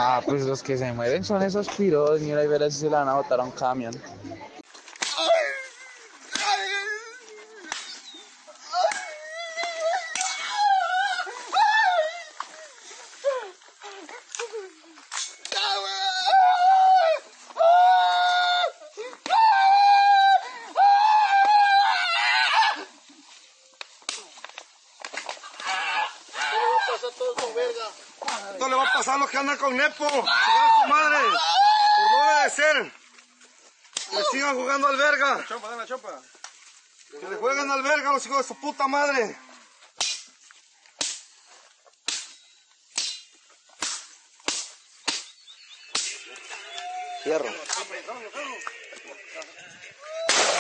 Ah, pues los que se mueren son esos piros. Mira y verás si se la van a botar a un camión. Esto le va a pasar a los que andan con Nepo, su madre, por no obedecer. Que sigan jugando al verga. La chopa. Que le jueguen al verga a los hijos de su puta madre. Fierro.